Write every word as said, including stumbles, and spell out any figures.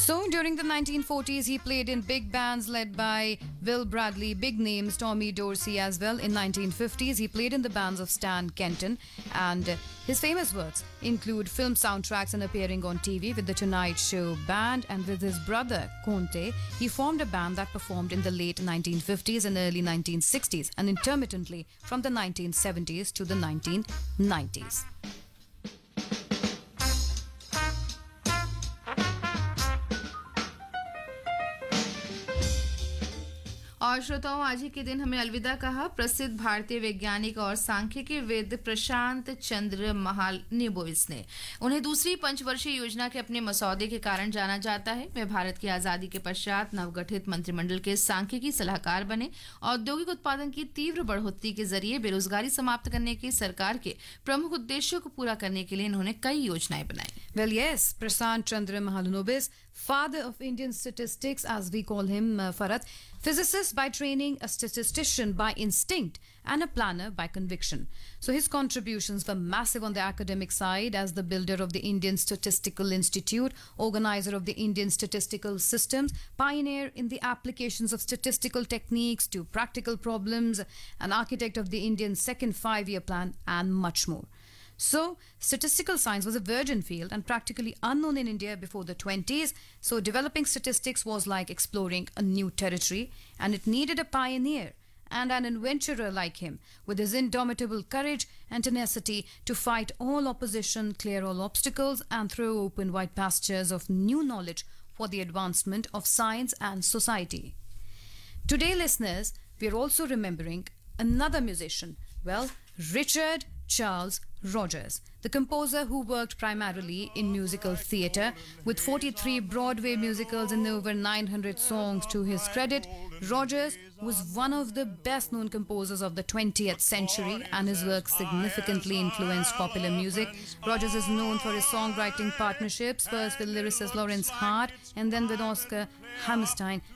So, during the nineteen forties, he played in big bands led by Will Bradley, big names Tommy Dorsey as well. In nineteen fifties, he played in the bands of Stan Kenton, and his famous works include film soundtracks and appearing on T V with the Tonight Show band. And with his brother Conte, he formed a band that performed in the late nineteen fifties and early nineteen sixties, and intermittently from the nineteen seventies to the nineteen nineties. और श्रोताओं, आज ही के दिन हमें अलविदा कहा प्रसिद्ध भारतीय वैज्ञानिक और सांख्यिकीविद प्रशांत चंद्र महालनोबिस ने। उन्हें दूसरी पंचवर्षीय योजना के अपने मसौदे के कारण जाना जाता है। वे भारत की आजादी के पश्चात नवगठित मंत्रिमंडल के सांख्यिकी सलाहकार बने। औद्योगिक उत्पादन की तीव्र बढ़ोतरी के जरिए बेरोजगारी समाप्त करने के सरकार के प्रमुख उद्देश्यों को पूरा करने के लिए इन्होंने कई योजनाएं बनाई। Well, yes, Prashant Chandra Mahalanobis, father of Indian statistics, as we call him, uh, Farat, physicist by training, a statistician by instinct, and a planner by conviction. So his contributions were massive on the academic side as the builder of the Indian Statistical Institute, organizer of the Indian statistical systems, pioneer in the applications of statistical techniques to practical problems, an architect of the Indian second five-year plan, and much more. So, statistical science was a virgin field and practically unknown in India before the twenties. So, developing statistics was like exploring a new territory, and it needed a pioneer and an adventurer like him, with his indomitable courage and tenacity to fight all opposition, clear all obstacles, and throw open wide pastures of new knowledge for the advancement of science and society. Today, listeners, we are also remembering another musician. Well, Richard Charles Rogers, the composer who worked primarily in musical theatre. With forty-three Broadway musicals and over nine hundred songs to his credit, Rogers was one of the best-known composers of the twentieth century, and his work significantly influenced popular music. Rogers is known for his songwriting partnerships, first with lyricist Lawrence Hart and then with Oscar Hammerstein